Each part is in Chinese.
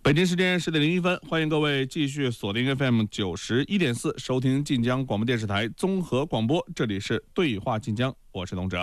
北京时间10点01分，欢迎各位继续锁定 FM 91.4，收听晋江广播电视台综合广播，这里是对话晋江，我是龙哲。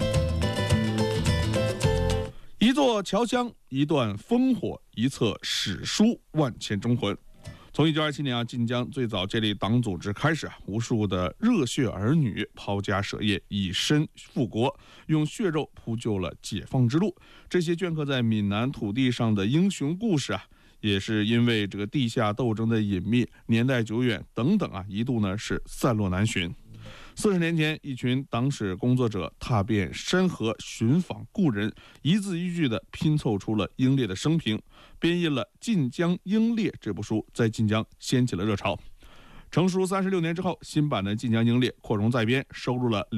一座侨乡，一段烽火，一册史书，万千忠魂。从1927年晋江最早建立党组织开始，无数的热血儿女抛家舍业，以身复国，用血肉铺就了解放之路。这些镌刻在闽南土地上的英雄故事也是因为这个地下斗争的隐秘、年代久远等等一度呢是散落难寻。40年前，一群党史工作者踏遍山河，寻访故人，一字一句地拼凑出了英烈的生平，编印了《晋江英烈》这部书，在晋江掀起了热潮。成书36年之后，新版的《晋江英烈》扩容再编，收录了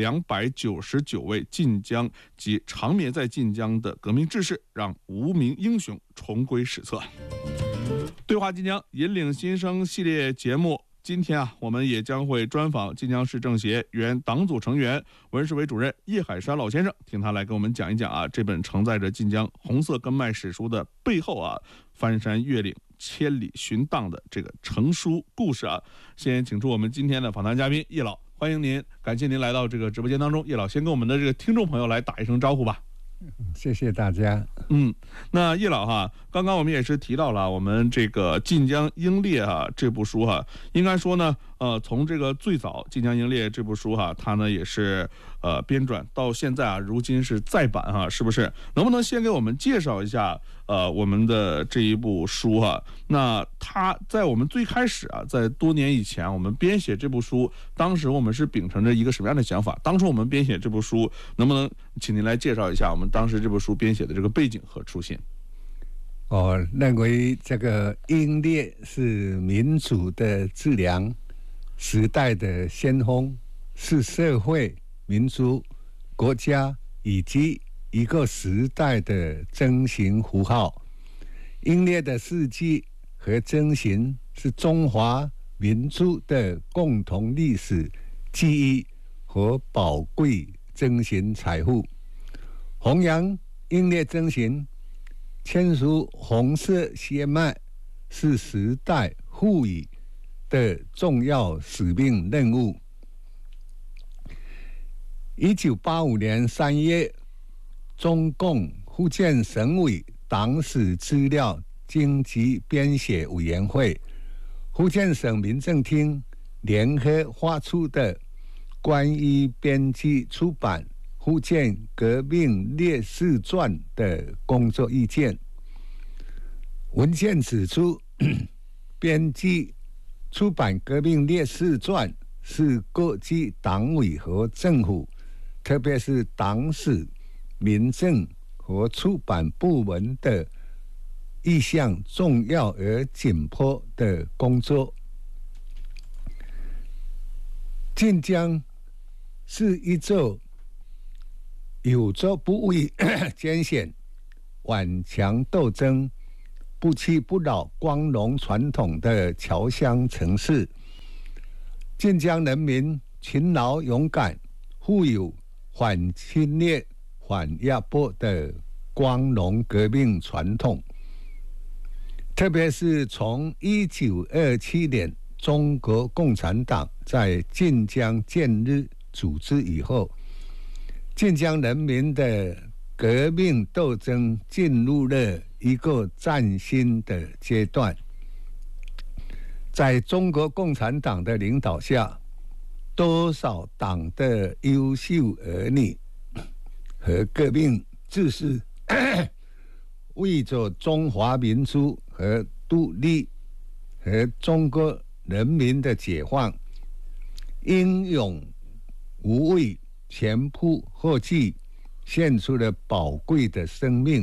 299位晋江及长眠在晋江的革命志士，让无名英雄重归史册。对话晋江，引领新生系列节目。今天我们也将会专访晋江市政协原党组成员、文史委主任叶海山老先生，听他来跟我们讲一讲这本承载着晋江红色根脉史书的背后翻山越岭、千里寻荡的这个成书故事先请出我们今天的访谈嘉宾叶老，欢迎您，感谢您来到这个直播间当中。叶老先跟我们的这个听众朋友来打一声招呼吧。 谢谢大家。 那叶老刚刚我们也是提到了我们这个《晋江英烈》这部书应该说呢，从这个最早《晋江英烈》这部书它呢也是编纂到现在如今是再版是不是？能不能先给我们介绍一下我们的这一部书那它在我们最开始在多年以前我们编写这部书，当时我们是秉承着一个什么样的想法？当初我们编写这部书，能不能请您来介绍一下我们当时这部书编写的这个背景和初心？ 我认为这个英烈是民主的致良，时代的先锋，是社会、民族、国家以及一个时代的征行符号。英烈的事迹和征行是中华民族的共同历史记忆和宝贵征行财富。弘扬英烈征行，签署红色血脉，是时代赋予的重要使命任务。1985年3月，中共福建省委党史资料经济编写委员会、福建省民政厅联合发出的关于编辑出版福建革命烈士传的工作意见。文件指出，编辑出版革命烈士传是各级党委和政府，特别是党史、民政和出版部门的一项重要而紧迫的工作。晋江是一座有着不畏艰险、顽强斗争、不屈不挠光荣传统的侨乡城市。晋江人民勤劳勇敢，富有反侵略、反压迫的光荣革命传统。特别是从1927年中国共产党在晋江建立组织以后，晋江人民的革命斗争进入了一个崭新的阶段。在中国共产党的领导下，多少党的优秀儿女和革命志士为着中华民族和独立和中国人民的解放，英勇无畏，前仆后继，献出了宝贵的生命，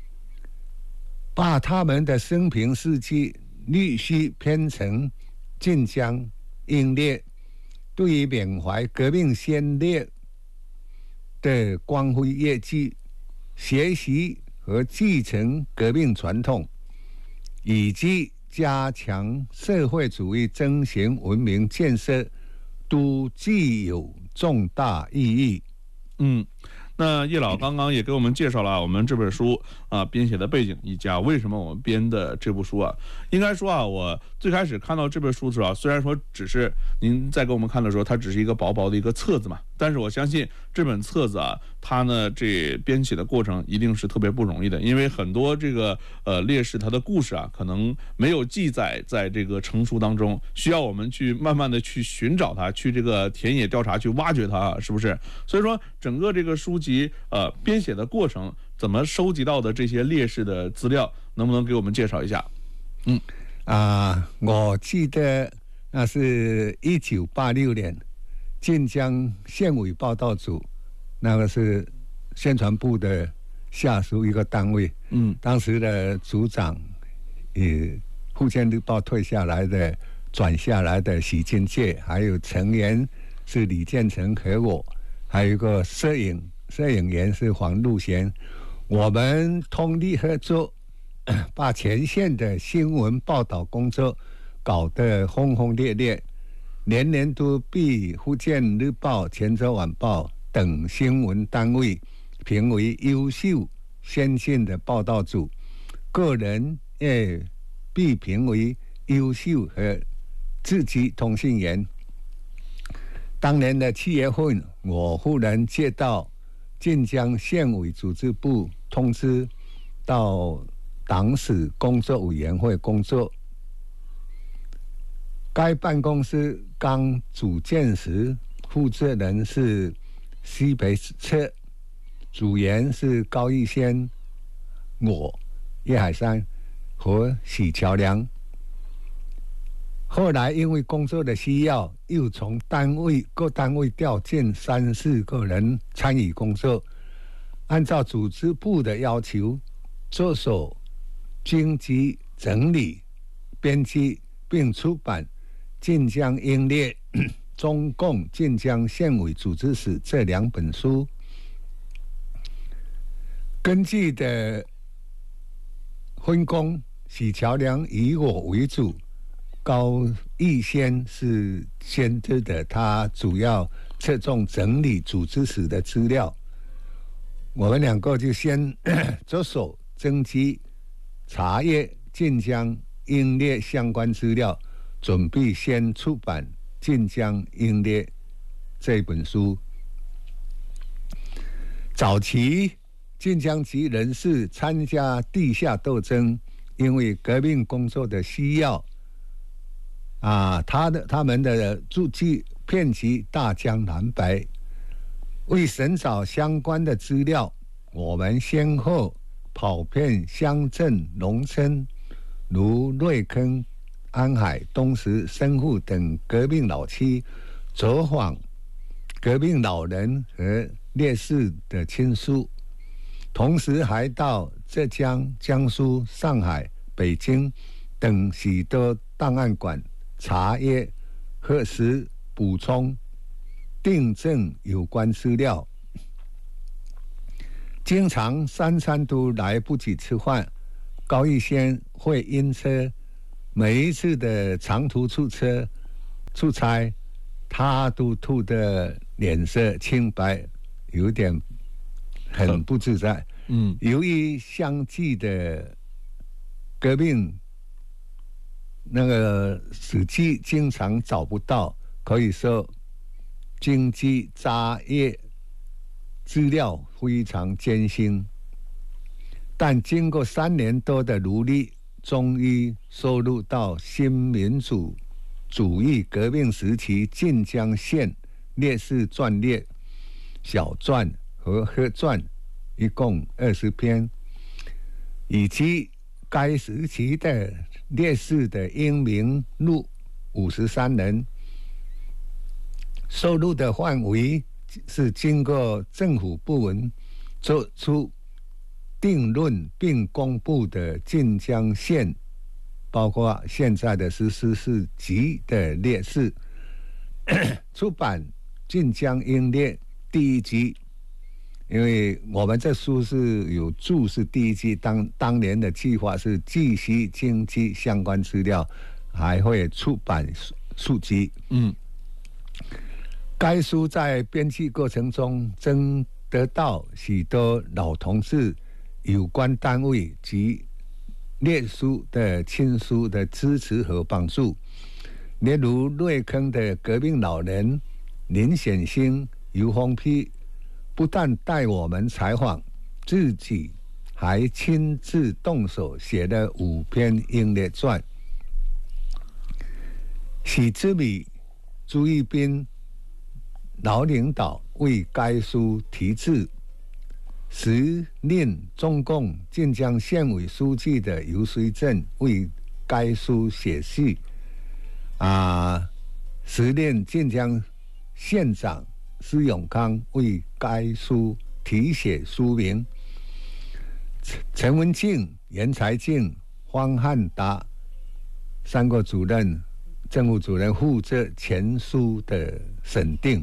把他们的生平事迹陆续编成《晋江英烈》，对于缅怀革命先烈的光辉业绩，学习和继承革命传统，以及加强社会主义征行文明建设，都具有重大意义。 那叶老刚刚也给我们介绍了我们这本书编写的背景，以及为什么我们编的这部书啊。应该说我最开始看到这本书的时候虽然说只是您在给我们看的时候，它只是一个薄薄的一个册子嘛，但是我相信这本册子它呢这编写的过程一定是特别不容易的，因为很多这个烈士他的故事可能没有记载在这个成书当中，需要我们去慢慢的去寻找它，去这个田野调查，去挖掘它，是不是？所以说整个这个书籍编写的过程，怎么收集到的这些烈士的资料，能不能给我们介绍一下？ 我记得那是1986年，晋江县委报道组，那个是宣传部的下属一个单位。当时的组长福建日报退下来的转下来的许金介，还有成员是李建成和我，还有一个摄影员是黄路贤，我们通力合作，把前线的新闻报道工作搞得轰轰烈烈，年年都被福建日报、泉州晚报等新闻单位评为优秀先进的报道组，个人也被评为优秀和自己通讯员。当年的7月份，我忽然接到晋江县委组织部通知，到党史工作委员会工作。该办公室刚组建时，负责人是西北侧，组员是高玉仙、我、叶海山和许乔良。后来因为工作的需要，又从各单位调进3、4个人参与工作。按照组织部的要求，着手经集整理、编辑并出版晋江英烈、中共晋江县委组织史这2本书。根据的分工，许乔良以我为主，高玉仙是先知的，他主要侧重整理组织史的资料。我们2个就先着手征集、查阅晋江英烈相关资料，准备先出版《晋江英烈》这本书。早期晋江籍人士参加地下斗争，因为革命工作的需要，他们的足迹遍及大江南北。为寻找相关的资料，我们先后跑遍乡镇、农村，如瑞坑、安海、东石、深沪等革命老区，走访革命老人和烈士的亲属，同时还到浙江、江苏、上海、北京等许多档案馆查阅、核实、补充、订正有关资料。经常3餐都来不及吃饭，高玉仙会晕车，每一次的长途出差，他都吐得脸色青白，有点很不自在。由于相继的革命那个史记经常找不到，可以说经济查阅资料非常艰辛，但经过3年多的努力，终于收录到新民主主义革命时期晋江县烈士传列、小传和合传，一共20篇，以及该时期的烈士的英名录53人。收录的范围是经过政府部门做出定论并公布的晋江县，包括现在的14世级的烈士。出版《晋江英烈》第1集，因为我们这书是有注是第1集，当年的计划是继续经济相关资料，还会出版数集。该书在编辑过程中得到许多老同志、有关单位及列书的亲属的支持和帮助，例如瑞坑的革命老人林显星、尤鸿批，不但带我们采访，自己还亲自动手写了5篇英烈传。许志米、朱一斌老领导为该书题字，时任中共晋江县委书记的游水镇为该书写序，时任晋江县长施永康为该书题写书名，陈文庆、严才敬、方汉达3个主任、政务主任负责全书的审定。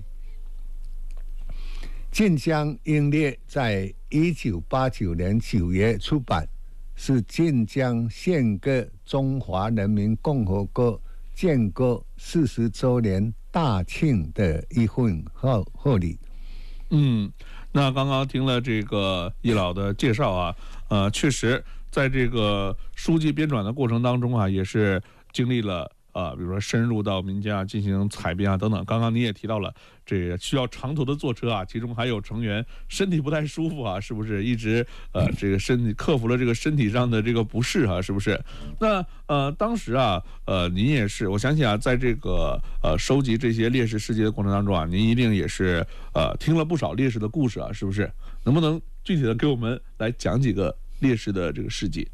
晋江英烈在1989年9月出版，是晋江献歌中华人民共和国建国40周年大庆的一份贺礼。 那刚刚听了这个易老的介绍啊，确实在这个书籍编纂的过程当中啊，也是经历了比如说深入到民间啊，进行采编啊等等。刚刚你也提到了这个需要长途的坐车啊，其中还有成员身体不太舒服啊，是不是一直这个身体克服了这个身体上的这个不适啊，是不是？那当时啊您也是，我相信啊，在这个收集这些烈士事迹的过程当中啊，您一定也是听了不少烈士的故事啊，是不是？能不能具体的给我们来讲几个烈士的这个事迹？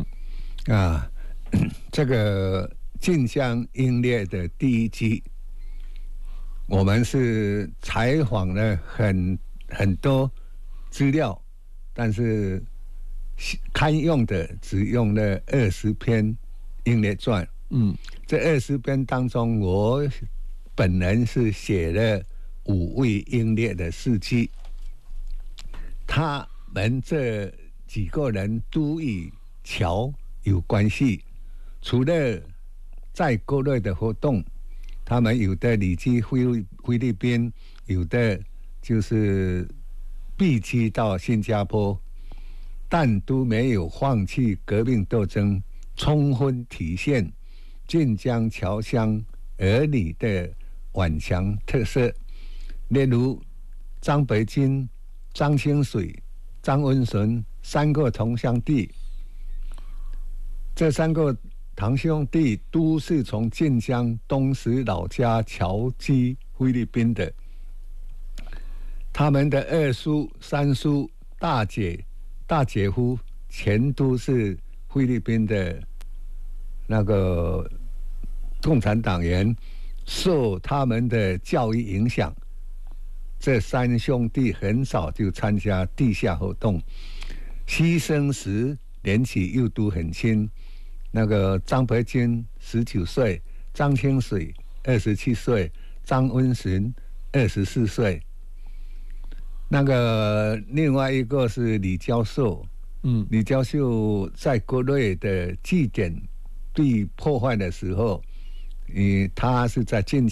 这个晋江英烈的第1集，我们是采访了很多资料，但是堪用的只用了20篇英烈传。这20篇当中，我本人是写了5位英烈的事迹，他们这几个人都与侨有关系，除了在国内的活动，他们有的旅居菲律宾，有的就是避居到新加坡，但都没有放弃革命斗争，充分体现晋江侨乡儿女的顽强特色。例如张北京、张清水、张温顺3个同乡弟，这3个堂兄弟都是从晋江东石老家侨居菲律宾的，他们的2叔、3叔、大姐、大姐夫全都是菲律宾的那个共产党员，受他们的教育影响，这3兄弟很早就参加地下活动，牺牲时年纪又都很轻。那个张培军19岁，张清水27岁，张温顺24岁。那个另外一个是李教授，李教授在国内的据点被破坏的时候，他是在晋